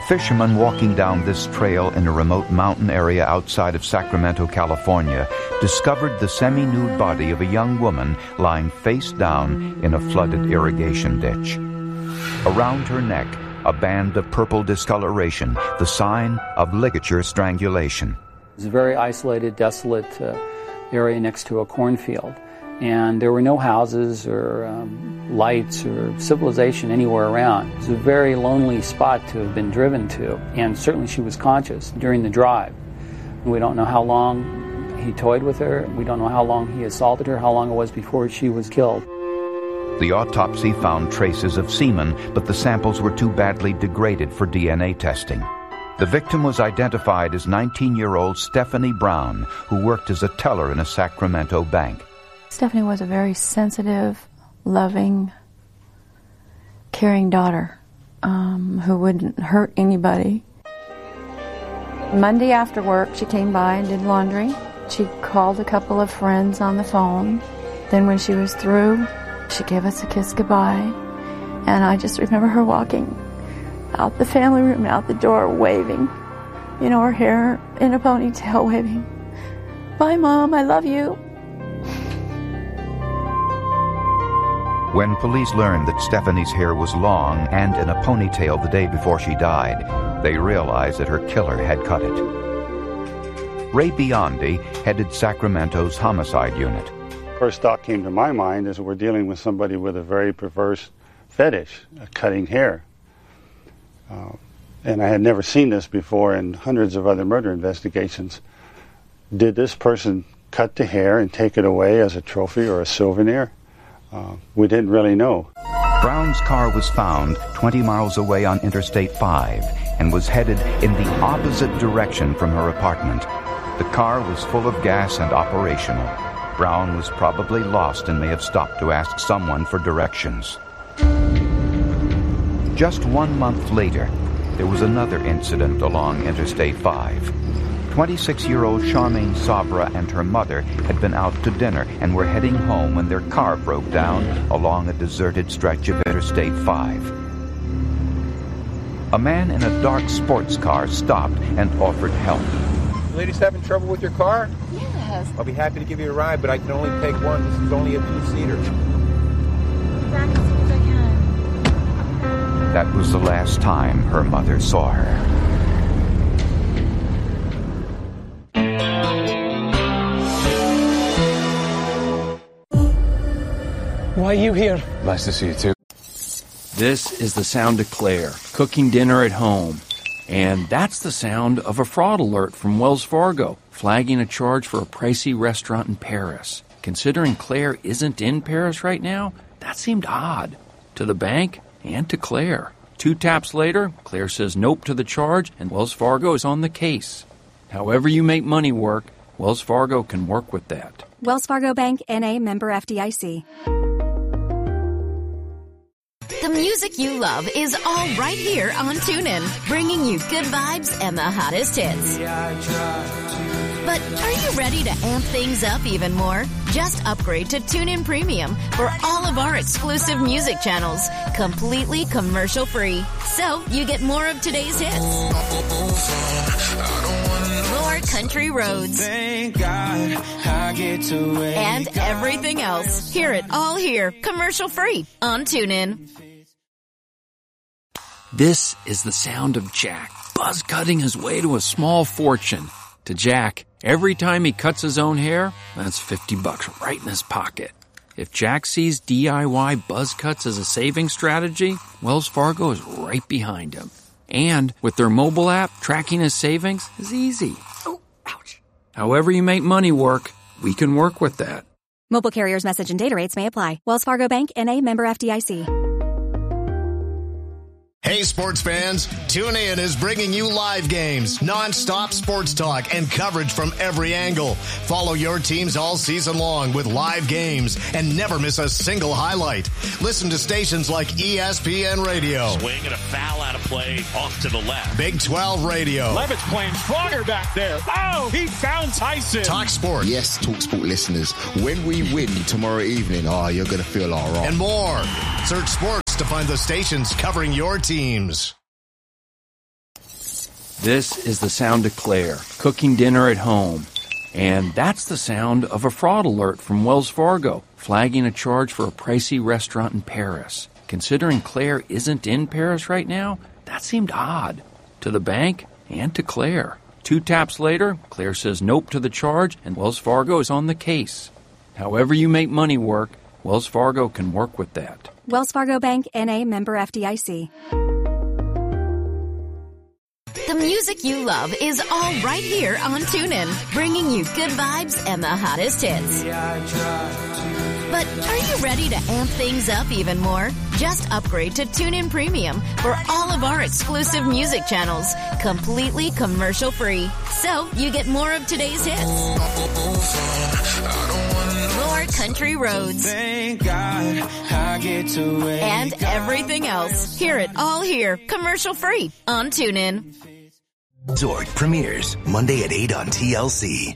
fisherman walking down this trail in a remote mountain area outside of Sacramento, California, discovered the semi-nude body of a young woman lying face down in a flooded irrigation ditch. Around her neck, a band of purple discoloration, the sign of ligature strangulation. It's a very isolated, desolate area next to a cornfield. And there were no houses or lights or civilization anywhere around. It was a very lonely spot to have been driven to. And certainly she was conscious during the drive. We don't know how long he toyed with her. We don't know how long he assaulted her, how long it was before she was killed. The autopsy found traces of semen, but the samples were too badly degraded for DNA testing. The victim was identified as 19-year-old Stephanie Brown, who worked as a teller in a Sacramento bank. Stephanie was a very sensitive, loving, caring daughter who wouldn't hurt anybody. Monday after work, she came by and did laundry. She called a couple of friends on the phone. Then when she was through, she gave us a kiss goodbye. And I just remember her walking out the family room, out the door, waving. You know, her hair in a ponytail, waving. Bye, Mom, I love you. When police learned that Stephanie's hair was long and in a ponytail the day before she died, they realized that her killer had cut it. Ray Biondi headed Sacramento's homicide unit. First thought came to my mind is we're dealing with somebody with a very perverse fetish, cutting hair. And I had never seen this before in hundreds of other murder investigations. Did this person cut the hair and take it away as a trophy or a souvenir? We didn't really know. Brown's car was found 20 miles away on Interstate 5 and was headed in the opposite direction from her apartment. The car was full of gas and operational. Brown was probably lost and may have stopped to ask someone for directions. Just 1 month later, there was another incident along Interstate 5. 26-year-old Charmaine Sabra and her mother had been out to dinner and were heading home when their car broke down along a deserted stretch of Interstate 5. A man in a dark sports car stopped and offered help. Ladies having trouble with your car? Yes. I'll be happy to give you a ride, but I can only take one. This is only a two-seater. That was the last time her mother saw her. Why are you here? Nice to see you, too. This is the sound of Claire, cooking dinner at home. And that's the sound of a fraud alert from Wells Fargo, flagging a charge for a pricey restaurant in Paris. Considering Claire isn't in Paris right now, that seemed odd. To the bank and to Claire. 2 taps later, Claire says nope to the charge, and Wells Fargo is on the case. However you make money work, Wells Fargo can work with that. Wells Fargo Bank, N.A., member FDIC. The music you love is all right here on TuneIn, bringing you good vibes and the hottest hits. But are you ready to amp things up even more? Just upgrade to TuneIn Premium for all of our exclusive music channels, completely commercial-free. So you get more of today's hits, more country roads, and everything else. Hear it all here, commercial-free on TuneIn. This is the sound of Jack, buzz cutting his way to a small fortune. To Jack, every time he cuts his own hair, that's $50 right in his pocket. If Jack sees DIY buzz cuts as a saving strategy, Wells Fargo is right behind him. And with their mobile app, tracking his savings is easy. Oh, ouch. However you make money work, we can work with that. Mobile carriers' message and data rates may apply. Wells Fargo Bank, N.A., member FDIC. Hey, sports fans, TuneIn is bringing you live games, non-stop sports talk, and coverage from every angle. Follow your teams all season long with live games and never miss a single highlight. Listen to stations like ESPN Radio. Swing and a foul out of play off to the left. Big 12 Radio. Levitt's playing stronger back there. Oh, he found Tyson. Talk Sport. Yes, Talk Sport listeners, when we win tomorrow evening, you're going to feel all right. And more. Search sports to find the stations covering your teams. This is the sound of Claire, cooking dinner at home. And that's the sound of a fraud alert from Wells Fargo, flagging a charge for a pricey restaurant in Paris. Considering Claire isn't in Paris right now, that seemed odd. To the bank and to Claire. 2 taps later, Claire says nope to the charge, and Wells Fargo is on the case. However you make money work, Wells Fargo can work with that. Wells Fargo Bank, N.A., member FDIC. The music you love is all right here on TuneIn, bringing you good vibes and the hottest hits. But are you ready to amp things up even more? Just upgrade to TuneIn Premium for all of our exclusive music channels, completely commercial-free. So you get more of today's hits, more country roads, and everything else. Hear it all here, commercial-free on TuneIn. Zork premieres Monday at 8 on TLC.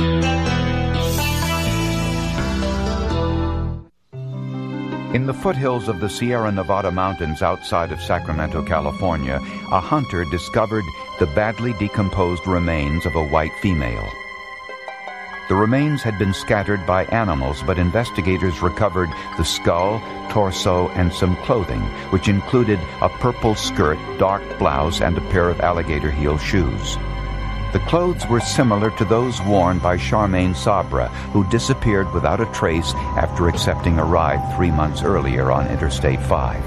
In the foothills of the Sierra Nevada mountains outside of Sacramento, California, a hunter discovered the badly decomposed remains of a white female. The remains had been scattered by animals, but investigators recovered the skull, torso, and some clothing, which included a purple skirt, dark blouse, and a pair of alligator heel shoes. The clothes were similar to those worn by Charmaine Sabra, who disappeared without a trace after accepting a ride 3 months earlier on Interstate 5.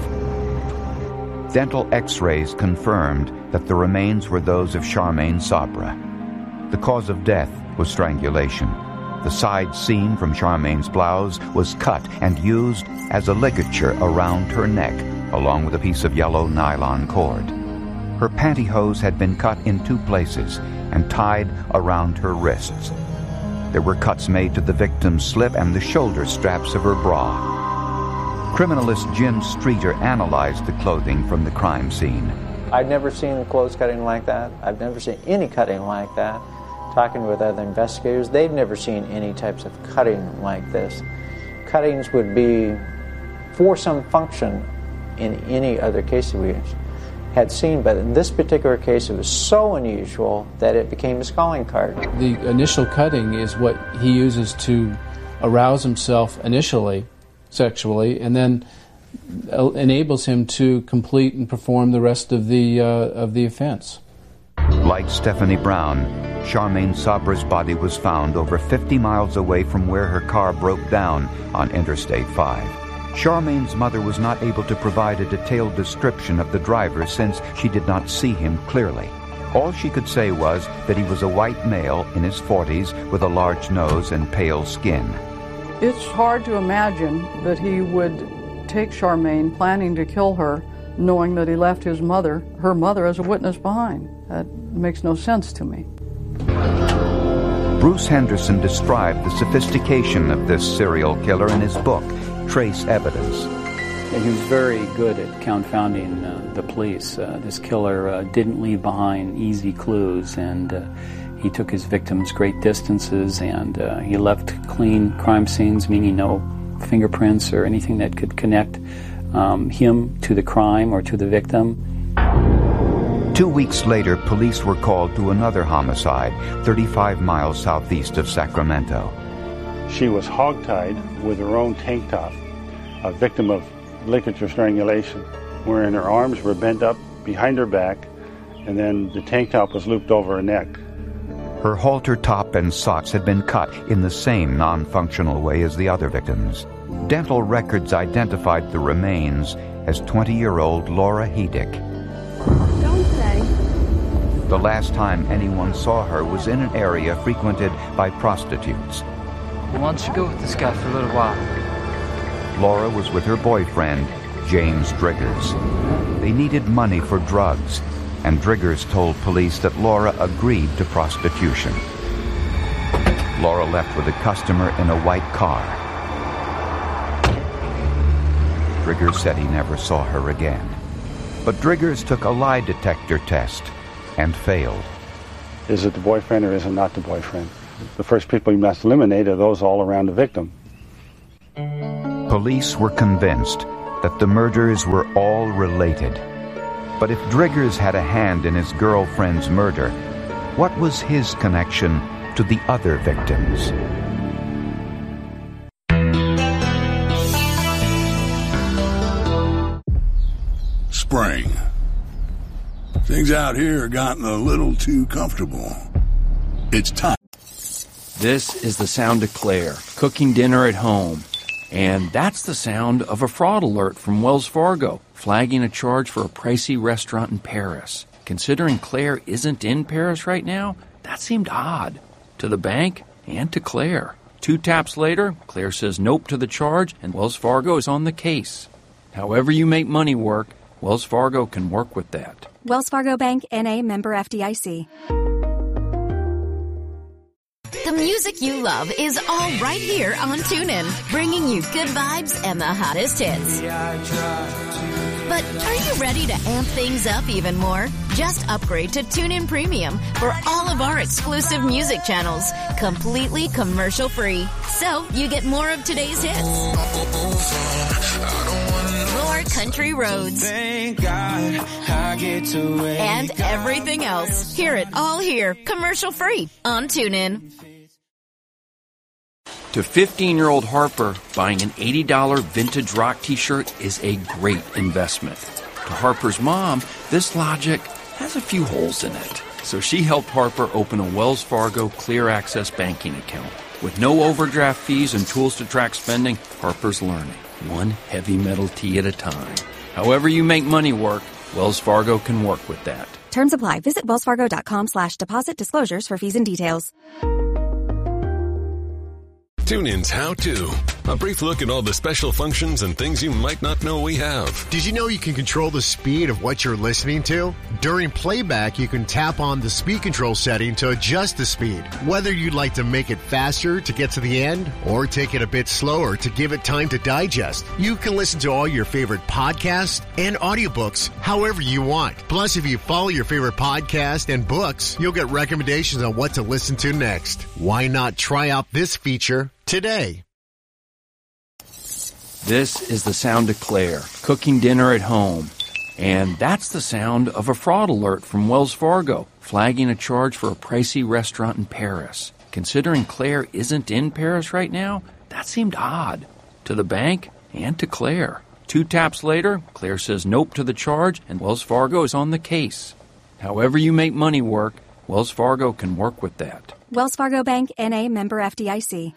Dental x-rays confirmed that the remains were those of Charmaine Sabra. The cause of death was strangulation. The side seam from Charmaine's blouse was cut and used as a ligature around her neck, along with a piece of yellow nylon cord. Her pantyhose had been cut in 2 places and tied around her wrists. There were cuts made to the victim's slip and the shoulder straps of her bra. Criminalist Jim Streeter analyzed the clothing from the crime scene. I've never seen clothes cutting like that. I've never seen any cutting like that. Talking with other investigators, they've never seen any types of cutting like this. Cuttings would be for some function in any other case that we had seen, but in this particular case it was so unusual that it became his calling card. The initial cutting is what he uses to arouse himself initially, sexually, and then enables him to complete and perform the rest of the offense. Like Stephanie Brown, Charmaine Sabra's body was found over 50 miles away from where her car broke down on Interstate 5. Charmaine's mother was not able to provide a detailed description of the driver since she did not see him clearly. All she could say was that he was a white male in his 40s with a large nose and pale skin. It's hard to imagine that he would take Charmaine, planning to kill her, knowing that he left her mother as a witness behind. That makes no sense to me. Bruce Henderson described the sophistication of this serial killer in his book, Trace Evidence. He was very good at confounding the police. This killer didn't leave behind easy clues, and he took his victims great distances, and he left clean crime scenes, meaning no fingerprints or anything that could connect him to the crime or to the victim. 2 weeks later, police were called to another homicide 35 miles southeast of Sacramento. She was hogtied with her own tank top, a victim of ligature strangulation, wherein her arms were bent up behind her back, and then the tank top was looped over her neck. Her halter top and socks had been cut in the same non-functional way as the other victims. Dental records identified the remains as 20-year-old Laura Hedick. Don't say. The last time anyone saw her was in an area frequented by prostitutes. Why don't you go with this guy for a little while? Laura was with her boyfriend, James Driggers. They needed money for drugs, and Driggers told police that Laura agreed to prostitution. Laura left with a customer in a white car. Driggers said he never saw her again. But Driggers took a lie detector test and failed. Is it the boyfriend or is it not the boyfriend? The first people you must eliminate are those all around the victim. Police were convinced that the murders were all related. But if Driggers had a hand in his girlfriend's murder, what was his connection to the other victims? Spring. Things out here are gotten a little too comfortable. It's time. This is the sound of Claire, cooking dinner at home. And that's the sound of a fraud alert from Wells Fargo, flagging a charge for a pricey restaurant in Paris. Considering Claire isn't in Paris right now, that seemed odd. To the bank and to Claire. 2 taps later, Claire says nope to the charge, and Wells Fargo is on the case. However you make money work, Wells Fargo can work with that. Wells Fargo Bank, N.A., member FDIC. The music you love is all right here on TuneIn, bringing you good vibes and the hottest hits. But are you ready to amp things up even more? Just upgrade to TuneIn Premium for all of our exclusive music channels, completely commercial-free. So you get more of today's hits, more country roads, and everything else. Hear it all here, commercial-free on TuneIn. To 15-year-old Harper, buying an $80 vintage rock t-shirt is a great investment. To Harper's mom, this logic has a few holes in it. So she helped Harper open a Wells Fargo Clear Access banking account. With no overdraft fees and tools to track spending, Harper's learning, one heavy metal tee at a time. However you make money work, Wells Fargo can work with that. Terms apply. Visit wellsfargo.com/deposit disclosures for fees and details. TuneIn's How To. A brief look at all the special functions and things you might not know we have. Did you know you can control the speed of what you're listening to? During playback, you can tap on the speed control setting to adjust the speed. Whether you'd like to make it faster to get to the end or take it a bit slower to give it time to digest, you can listen to all your favorite podcasts and audiobooks however you want. Plus, if you follow your favorite podcast and books, you'll get recommendations on what to listen to next. Why not try out this feature today? This is the sound of Claire, cooking dinner at home. And that's the sound of a fraud alert from Wells Fargo, flagging a charge for a pricey restaurant in Paris. Considering Claire isn't in Paris right now, that seemed odd. To the bank and to Claire. 2 taps later, Claire says nope to the charge, and Wells Fargo is on the case. However you make money work, Wells Fargo can work with that. Wells Fargo Bank, N.A., member FDIC.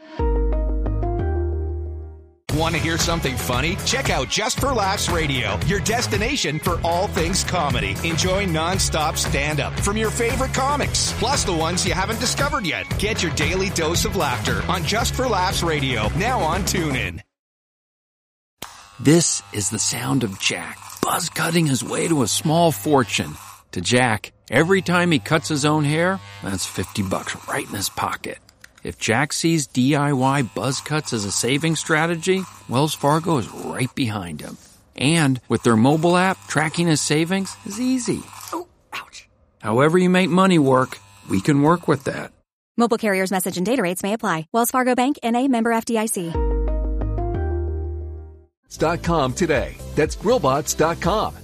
Want to hear something funny? Check out Just for Laughs Radio, your destination for all things comedy. Enjoy non-stop stand-up from your favorite comics, plus the ones you haven't discovered yet. Get your daily dose of laughter on Just for Laughs Radio, now on TuneIn. This is the sound of Jack, buzz cutting his way to a small fortune. To Jack, every time he cuts his own hair, that's $50 right in his pocket. If Jack sees DIY buzz cuts as a saving strategy, Wells Fargo is right behind him. And with their mobile app, tracking his savings is easy. Oh, ouch. However you make money work, we can work with that. Mobile carriers' message and data rates may apply. Wells Fargo Bank, N.A., member FDIC. .com today. That's Grillbots.com.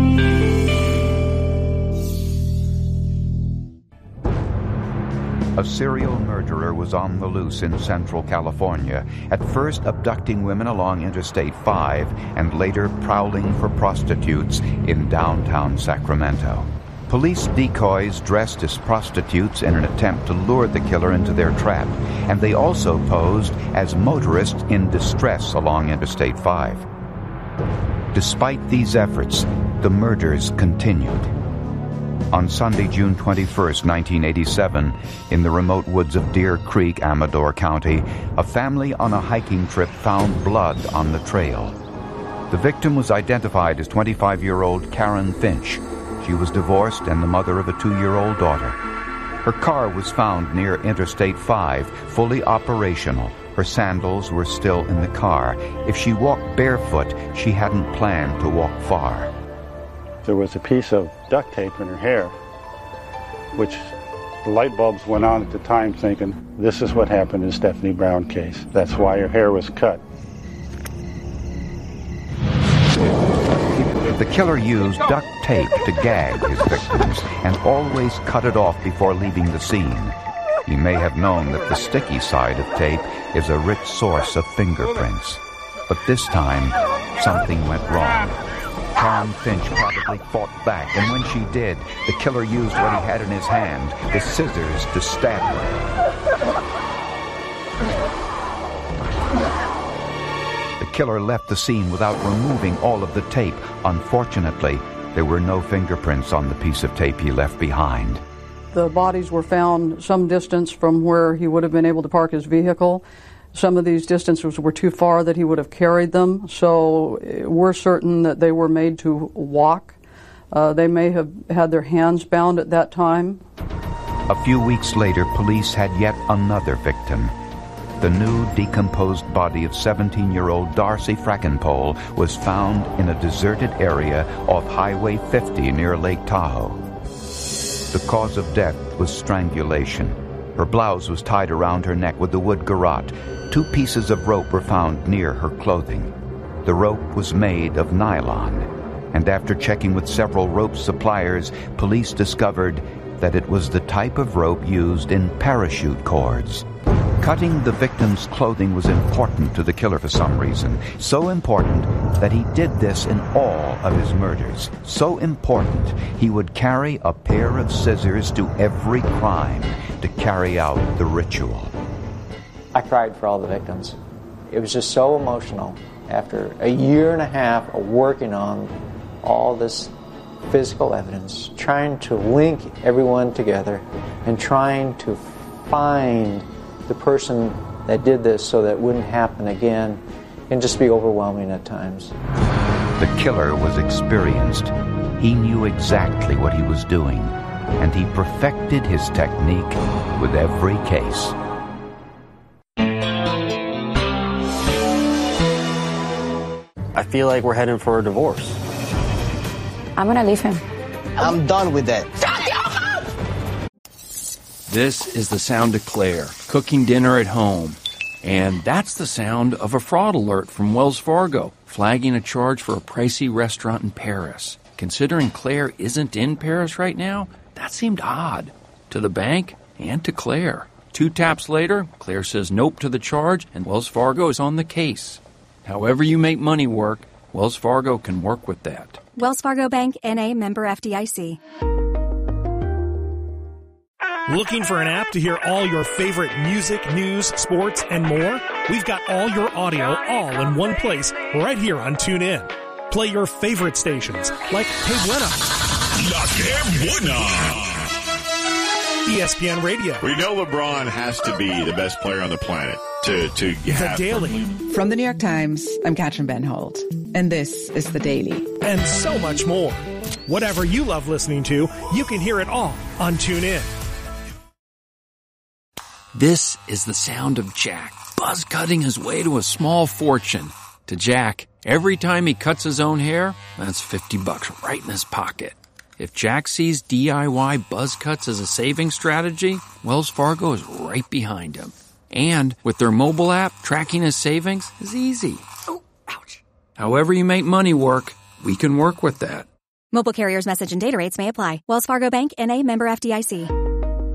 A serial murderer was on the loose in Central California, at first abducting women along Interstate 5 and later prowling for prostitutes in downtown Sacramento. Police decoys dressed as prostitutes in an attempt to lure the killer into their trap, and they also posed as motorists in distress along Interstate 5. Despite these efforts, the murders continued. On Sunday, June 21, 1987, in the remote woods of Deer Creek, Amador County, a family on a hiking trip found blood on the trail. The victim was identified as 25-year-old Karen Finch. She was divorced and the mother of a 2-year-old daughter. Her car was found near Interstate 5, fully operational. Her sandals were still in the car. If she walked barefoot, she hadn't planned to walk far. There was a piece of duct tape in her hair, which the light bulbs went on at the time thinking, this is what happened in Stephanie Brown case. That's why her hair was cut. If The killer used duct tape to gag his victims and always cut it off before leaving the scene. He may have known that the sticky side of tape is a rich source of fingerprints. But this time, something went wrong. Karen Finch probably fought back, and when she did, the killer used what he had in his hand, the scissors, to stab her. The killer left the scene without removing all of the tape. Unfortunately, there were no fingerprints on the piece of tape he left behind. The bodies were found some distance from where he would have been able to park his vehicle. Some of these distances were too far that he would have carried them, so we're certain that they were made to walk. They may have had their hands bound at that time. A few weeks later, police had yet another victim. The nude, decomposed body of 17-year-old Darcy Frackenpole was found in a deserted area off Highway 50 near Lake Tahoe. The cause of death was strangulation. Her blouse was tied around her neck with a wood garrote. 2 pieces of rope were found near her clothing. The rope was made of nylon, and after checking with several rope suppliers, police discovered that it was the type of rope used in parachute cords. Cutting the victim's clothing was important to the killer for some reason. So important that he did this in all of his murders. So important, he would carry a pair of scissors to every crime to carry out the ritual. I cried for all the victims. It was just so emotional. After a year and a half of working on all this physical evidence, trying to link everyone together and trying to find the person that did this so that it wouldn't happen again, can just be overwhelming at times. The killer was experienced. He knew exactly what he was doing, and he perfected his technique with every case. I feel like we're heading for a divorce. I'm gonna leave him. I'm done with that. This is the sound of Claire, cooking dinner at home. And that's the sound of a fraud alert from Wells Fargo, flagging a charge for a pricey restaurant in Paris. Considering Claire isn't in Paris right now, that seemed odd to the bank and to Claire. 2 taps later, Claire says nope to the charge, and Wells Fargo is on the case. However you make money work, Wells Fargo can work with that. Wells Fargo Bank, N.A., member FDIC. Looking for an app to hear all your favorite music, news, sports, and more? We've got all your audio all in one place right here on TuneIn. Play your favorite stations like Que Buena, La Que Buena, ESPN Radio. We know LeBron has to be the best player on the planet to have The Daily. From the New York Times, I'm Katrin Benholt, and this is The Daily. And so much more. Whatever you love listening to, you can hear it all on TuneIn. This is the sound of Jack, buzz cutting his way to a small fortune. To Jack, every time he cuts his own hair, that's $50 right in his pocket. If Jack sees DIY buzz cuts as a saving strategy, Wells Fargo is right behind him. And with their mobile app, tracking his savings is easy. Oh, ouch. However you make money work, we can work with that. Mobile carriers' message and data rates may apply. Wells Fargo Bank, N.A., member FDIC.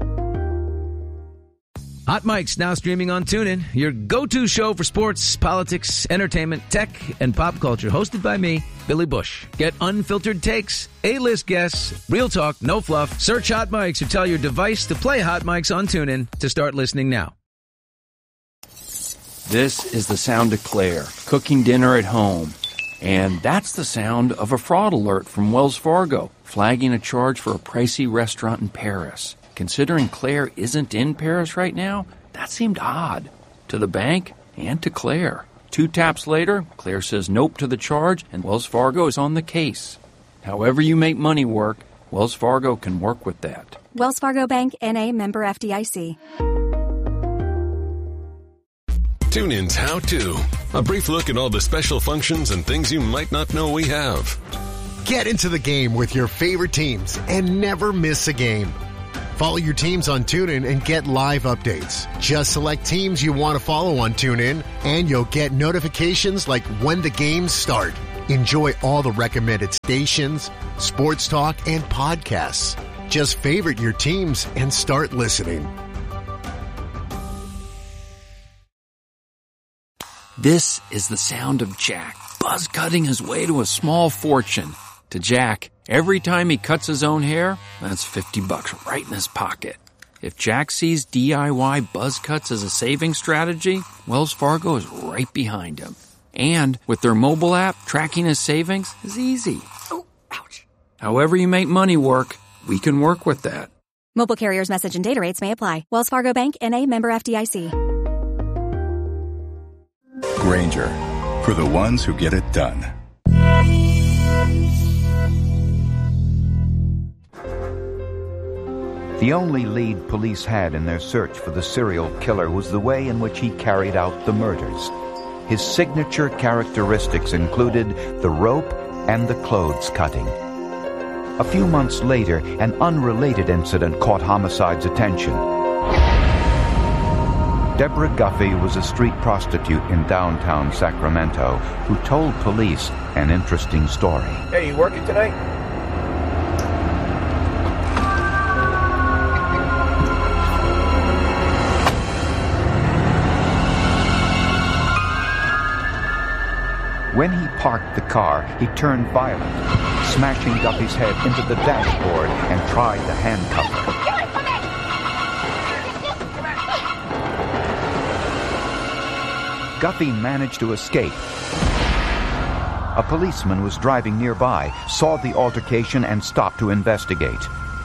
Hot Mic's now streaming on TuneIn, your go-to show for sports, politics, entertainment, tech, and pop culture. Hosted by me, Billy Bush. Get unfiltered takes, A-list guests, real talk, no fluff. Search Hot Mic's or tell your device to play Hot Mic's on TuneIn to start listening now. This is the sound of Claire, cooking dinner at home. And that's the sound of a fraud alert from Wells Fargo, flagging a charge for a pricey restaurant in Paris. Considering Claire isn't in Paris right now, that seemed odd to the bank and to Claire. 2 taps later, Claire says nope to the charge, and Wells Fargo is on the case. However you make money work, Wells Fargo can work with that. Wells Fargo Bank, N.A., member FDIC. TuneIn's How To. A brief look at all the special functions and things you might not know we have. Get into the game with your favorite teams and never miss a game. Follow your teams on TuneIn and get live updates. Just select teams you want to follow on TuneIn, and you'll get notifications like when the games start. Enjoy all the recommended stations, sports talk, and podcasts. Just favorite your teams and start listening. This is the sound of Jack, buzz cutting his way to a small fortune. To Jack, every time he cuts his own hair, that's $50 right in his pocket. If Jack sees DIY buzz cuts as a saving strategy, Wells Fargo is right behind him. And with their mobile app, tracking his savings is easy. Oh, ouch. However you make money work, we can work with that. Mobile carriers' message and data rates may apply. Wells Fargo Bank, N.A., member FDIC. Grainger, for the ones who get it done. The only lead police had in their search for the serial killer was the way in which he carried out the murders. His signature characteristics included the rope and the clothes cutting. A few months later, an unrelated incident caught homicide's attention. Deborah Guffey was a street prostitute in downtown Sacramento who told police an interesting story. Hey, you working tonight? When he parked the car, he turned violent, smashing Guffey's head into the dashboard and tried to handcuff her. Guffey managed to escape. A policeman was driving nearby, saw the altercation, and stopped to investigate.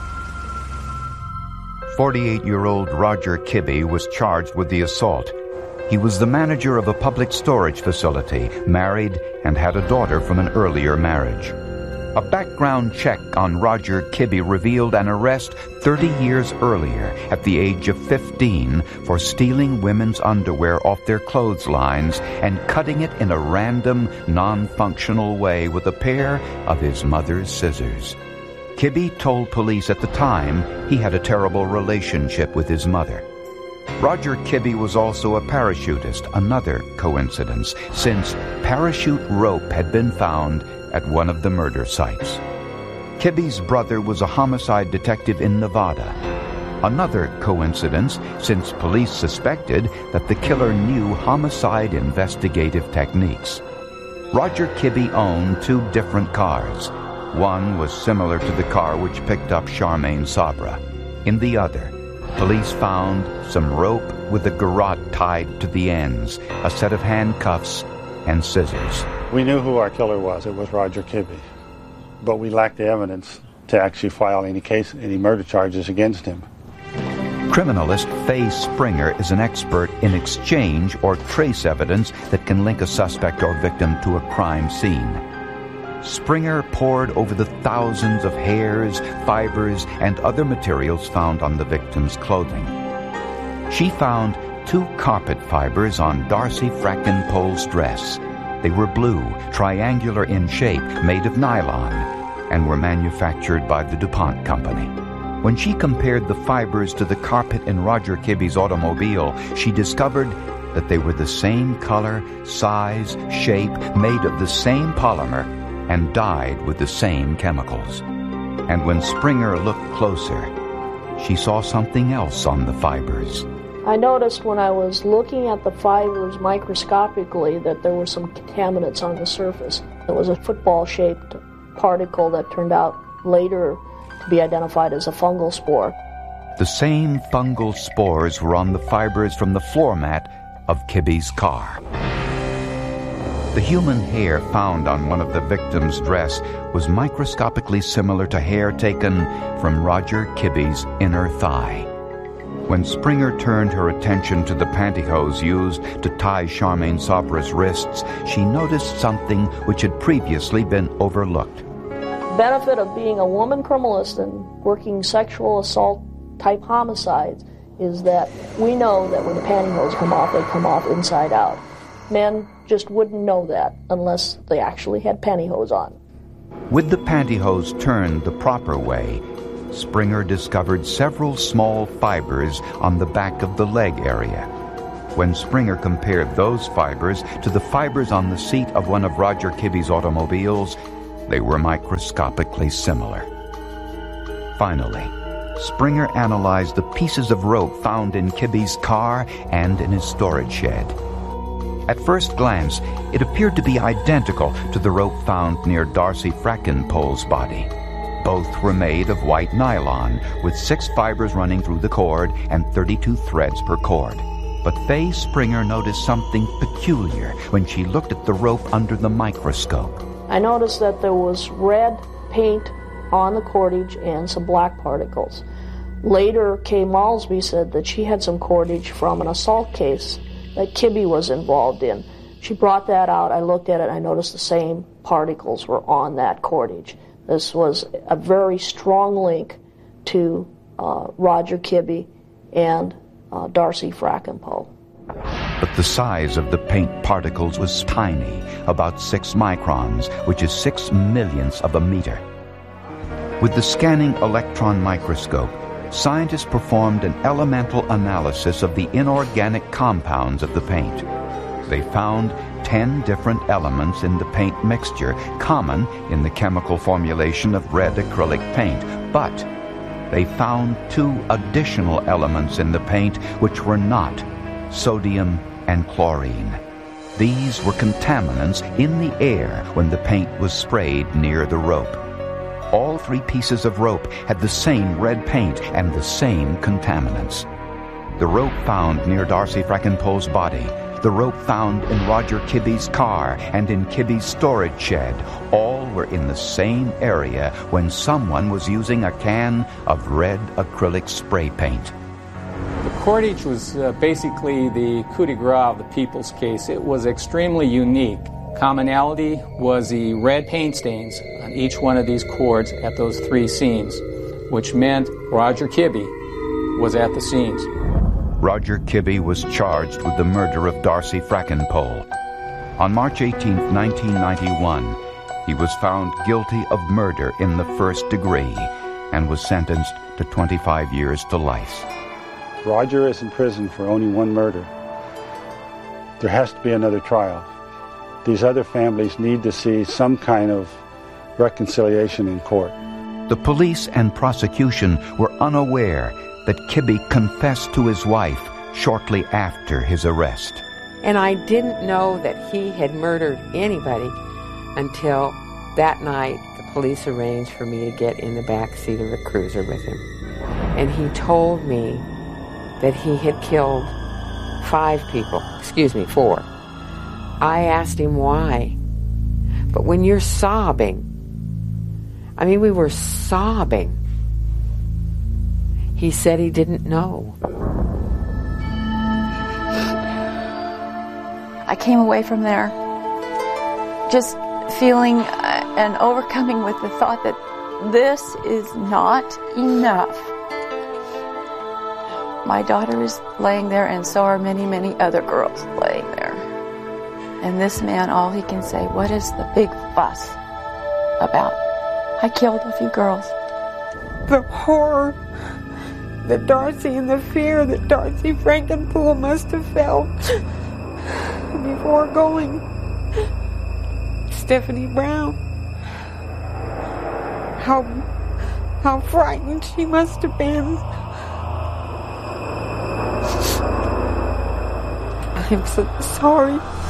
48-year-old Roger Kibbe was charged with the assault. He was the manager of a public storage facility, married, and had a daughter from an earlier marriage. A background check on Roger Kibbe revealed an arrest 30 years earlier, at the age of 15, for stealing women's underwear off their clotheslines and cutting it in a random, non-functional way with a pair of his mother's scissors. Kibbe told police at the time he had a terrible relationship with his mother. Roger Kibbe was also a parachutist, another coincidence, since parachute rope had been found at one of the murder sites. Kibbe's brother was a homicide detective in Nevada. Another coincidence, since police suspected that the killer knew homicide investigative techniques. Roger Kibbe owned 2 different cars. One was similar to the car which picked up Charmaine Sabra. In the other, police found some rope with a garrote tied to the ends, a set of handcuffs, and scissors. We knew who our killer was. It was Roger Kibbe. But we lacked the evidence to actually file any murder charges against him. Criminalist Faye Springer is an expert in exchange or trace evidence that can link a suspect or victim to a crime scene. Springer pored over the thousands of hairs, fibers, and other materials found on the victim's clothing. She found 2 carpet fibers on Darcy Frackenpole's dress. They were blue, triangular in shape, made of nylon, and were manufactured by the DuPont Company. When she compared the fibers to the carpet in Roger Kibbe's automobile, she discovered that they were the same color, size, shape, made of the same polymer, and dyed with the same chemicals. And when Springer looked closer, she saw something else on the fibers. I noticed when I was looking at the fibers microscopically that there were some contaminants on the surface. It was a football-shaped particle that turned out later to be identified as a fungal spore. The same fungal spores were on the fibers from the floor mat of Kibbe's car. The human hair found on one of the victim's dress was microscopically similar to hair taken from Roger Kibbe's inner thigh. When Springer turned her attention to the pantyhose used to tie Charmaine Sabra's wrists, she noticed something which had previously been overlooked. The benefit of being a woman criminalist and working sexual assault type homicides is that we know that when the pantyhose come off, they come off inside out. Men just wouldn't know that unless they actually had pantyhose on. With the pantyhose turned the proper way, Springer discovered several small fibers on the back of the leg area. when Springer compared those fibers to the fibers on the seat of one of Roger Kibbe's automobiles, they were microscopically similar. Finally, Springer analyzed the pieces of rope found in Kibbe's car and in his storage shed. At first glance, it appeared to be identical to the rope found near Darcy Frackenpole's body. Both were made of white nylon, with 6 fibers running through the cord and 32 threads per cord. But Faye Springer noticed something peculiar when she looked at the rope under the microscope. I noticed that there was red paint on the cordage and some black particles. Later, Kay Malsby said that she had some cordage from an assault case that Kibbe was involved in. She brought that out, I looked at it, I noticed the same particles were on that cordage. This was a very strong link to Roger Kibbe and Darcy Frackenpole. But the size of the paint particles was tiny, about 6 microns, which is 6 millionths of a meter. With the scanning electron microscope, scientists performed an elemental analysis of the inorganic compounds of the paint. They found 10 different elements in the paint mixture, common in the chemical formulation of red acrylic paint, but they found 2 additional elements in the paint which were not: sodium and chlorine. These were contaminants in the air when the paint was sprayed near the rope. All 3 pieces of rope had the same red paint and the same contaminants. The rope found near Darcy Frackenpole's body, the rope found in Roger Kibbe's car, and in Kibbe's storage shed, all were in the same area when someone was using a can of red acrylic spray paint. The cordage was basically the coup de grace of the People's case. It was extremely unique. Commonality was the red paint stains on each one of these cords at those 3 scenes, which meant Roger Kibbe was at the scenes. Roger Kibbe was charged with the murder of Darcy Frackenpole. On March 18, 1991, he was found guilty of murder in the 1st degree and was sentenced to 25 years to life. Roger is in prison for only 1 murder. There has to be another trial. These other families need to see some kind of reconciliation in court. The police and prosecution were unaware that Kibbe confessed to his wife shortly after his arrest. And I didn't know that he had murdered anybody until that night the police arranged for me to get in the back seat of a cruiser with him. And he told me that he had killed 4. I asked him why. But when you're sobbing, we were sobbing, he said he didn't know. I came away from there just feeling and overcoming with the thought that this is not enough. My daughter is laying there, and so are many, many other girls laying there. And this man, all he can say, what is the big fuss about? I killed a few girls. The horror that Darcy and the fear that Darcy Frackenpole must have felt before going. Stephanie Brown. How frightened she must have been. I'm so sorry.